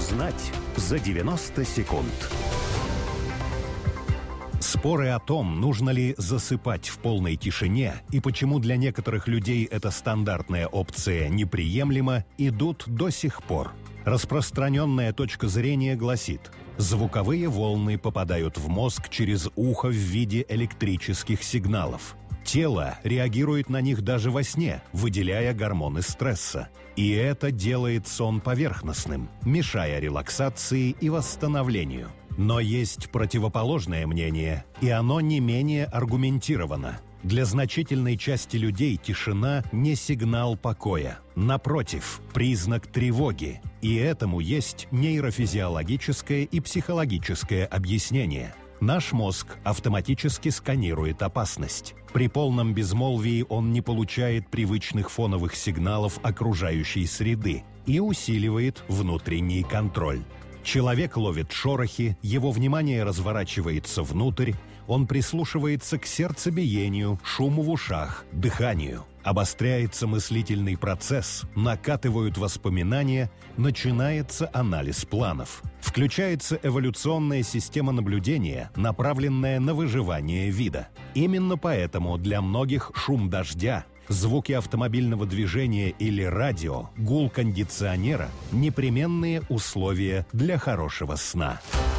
Узнать за 90 секунд. Споры о том, нужно ли засыпать в полной тишине и почему для некоторых людей эта стандартная опция неприемлема, идут до сих пор. Распространенная точка зрения гласит: звуковые волны попадают в мозг через ухо в виде электрических сигналов. Тело реагирует на них даже во сне, выделяя гормоны стресса. И это делает сон поверхностным, мешая релаксации и восстановлению. Но есть противоположное мнение, и оно не менее аргументировано. Для значительной части людей тишина не сигнал покоя. Напротив, признак тревоги. И этому есть нейрофизиологическое и психологическое объяснение. Наш мозг автоматически сканирует опасность. При полном безмолвии он не получает привычных фоновых сигналов окружающей среды и усиливает внутренний контроль. Человек ловит шорохи, его внимание разворачивается внутрь, он прислушивается к сердцебиению, шуму в ушах, дыханию. Обостряется мыслительный процесс, накатывают воспоминания, начинается анализ планов. Включается эволюционная система наблюдения, направленная на выживание вида. Именно поэтому для многих шум дождя, звуки автомобильного движения или радио, гул кондиционера – непременные условия для хорошего сна.